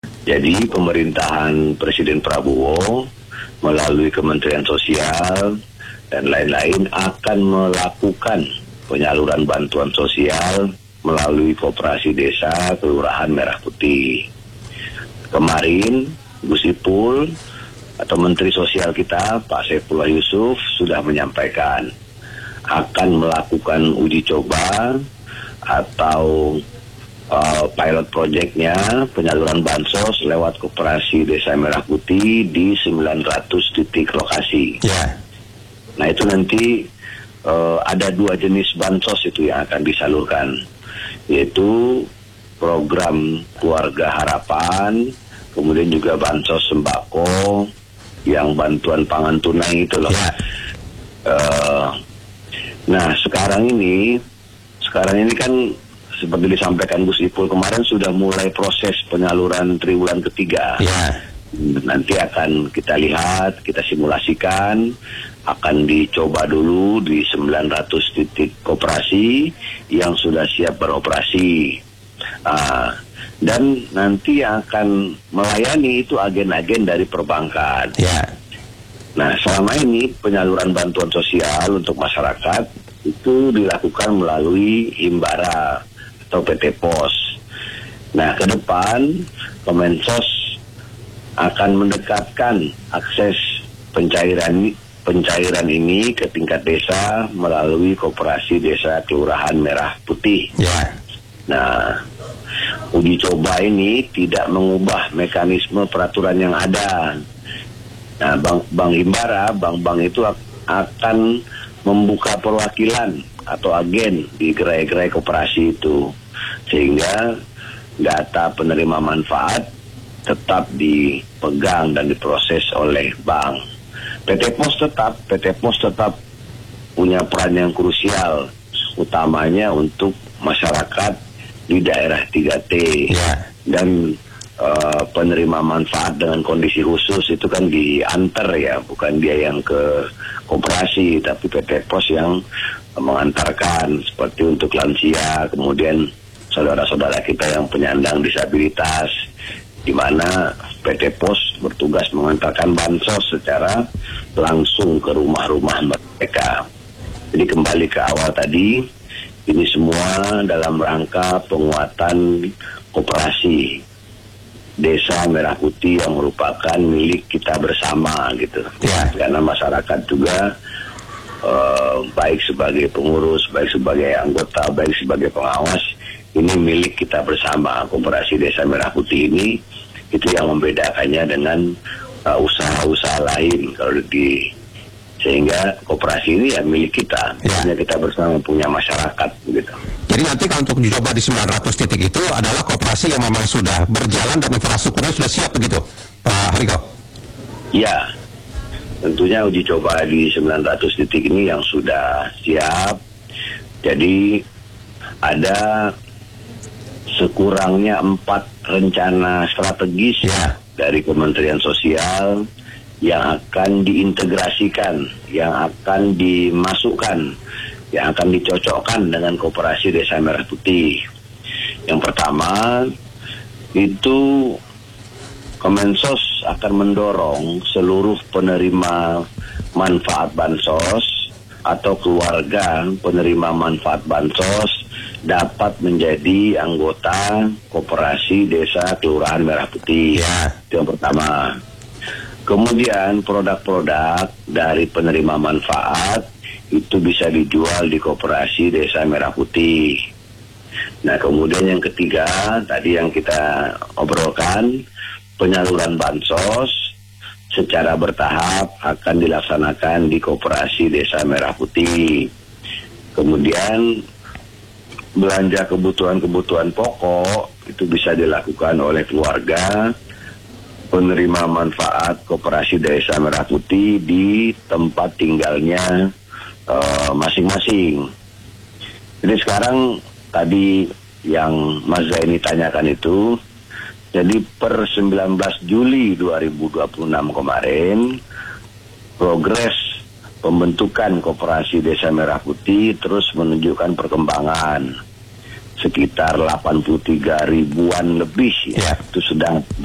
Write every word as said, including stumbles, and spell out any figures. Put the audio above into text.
Jadi pemerintahan Presiden Prabowo melalui Kementerian Sosial dan lain-lain akan melakukan penyaluran bantuan sosial melalui Koperasi Desa Kelurahan Merah Putih. Kemarin Gus Ipul atau Menteri Sosial kita Pak Saifullah Yusuf sudah menyampaikan akan melakukan uji coba atau uh, pilot projectnya penyaluran bansos lewat Koperasi Desa Merah Putih di sembilan ratus titik lokasi. Yeah. Nah itu nanti uh, ada dua jenis bansos itu yang akan disalurkan, yaitu program Keluarga Harapan, kemudian juga bansos sembako yang bantuan pangan tunai itu loh. Yeah. Uh, nah sekarang ini, sekarang ini kan seperti disampaikan Gus Ipul kemarin sudah mulai proses penyaluran triwulan ketiga. Yeah. Nanti akan kita lihat, kita simulasikan, akan dicoba dulu di sembilan ratus titik koperasi yang sudah siap beroperasi. Uh, dan nanti yang akan melayani itu agen-agen dari perbankan. Yeah. Nah, selama ini penyaluran bantuan sosial untuk masyarakat itu dilakukan melalui Himbara atau P T Pos. Nah, ke depan Kemensos akan mendekatkan akses pencairan pencairan ini ke tingkat desa melalui Koperasi Desa Kelurahan Merah Putih. Yeah. Nah, uji coba ini tidak mengubah mekanisme peraturan yang ada. Nah, Bank, Bank Himbara, bank-bank itu akan membuka perwakilan atau agen di gerai-gerai koperasi itu, sehingga data penerima manfaat tetap dipegang dan diproses oleh bank. P T Pos tetap, P T Pos tetap punya peran yang krusial, utamanya untuk masyarakat di daerah tiga T. Yeah. Dan uh, penerima manfaat dengan kondisi khusus itu kan diantar ya, bukan dia yang ke koperasi, tapi P T Pos yang mengantarkan, seperti untuk lansia, kemudian saudara-saudara kita yang penyandang disabilitas, di mana P T Pos bertugas mengantarkan bansos secara langsung ke rumah-rumah mereka. Jadi kembali ke awal tadi, ini semua dalam rangka penguatan koperasi Desa Merah Putih yang merupakan milik kita bersama gitu. Ya. Karena masyarakat juga uh, baik sebagai pengurus, baik sebagai anggota, baik sebagai pengawas, ini milik kita bersama. Koperasi Desa Merah Putih ini itu yang membedakannya dengan uh, usaha-usaha lain kalau di sehingga koperasi ini ya milik kita, ya. Hanya kita bersama punya masyarakat gitu. Jadi nanti kalau untuk uji coba di sembilan ratus titik itu adalah koperasi yang memang sudah berjalan dan infrastrukturnya sudah siap begitu, Pak Hariko? Ya, tentunya uji coba di sembilan ratus titik ini yang sudah siap. Jadi ada sekurangnya empat rencana strategis ya. dari Kementerian Sosial yang akan diintegrasikan, yang akan dimasukkan, yang akan dicocokkan dengan Koperasi Desa Merah Putih. Yang pertama, itu Kemensos akan mendorong seluruh penerima manfaat bansos atau keluarga penerima manfaat bansos dapat menjadi anggota Koperasi Desa Kelurahan Merah Putih. Ya. Itu yang pertama. Kemudian produk-produk dari penerima manfaat itu bisa dijual di Koperasi Desa Merah Putih. Nah, kemudian yang ketiga, tadi yang kita obrolkan, penyaluran bansos secara bertahap akan dilaksanakan di Koperasi Desa Merah Putih. Kemudian belanja kebutuhan-kebutuhan pokok itu bisa dilakukan oleh keluarga penerima manfaat Koperasi Desa Merah Putih di tempat tinggalnya uh, masing-masing. Jadi sekarang tadi yang Mas Zaini tanyakan itu, jadi per sembilan belas Juli dua ribu dua puluh enam kemarin, progres pembentukan Koperasi Desa Merah Putih terus menunjukkan perkembangan. Sekitar delapan puluh tiga ribuan lebih ya, ya. Itu sedang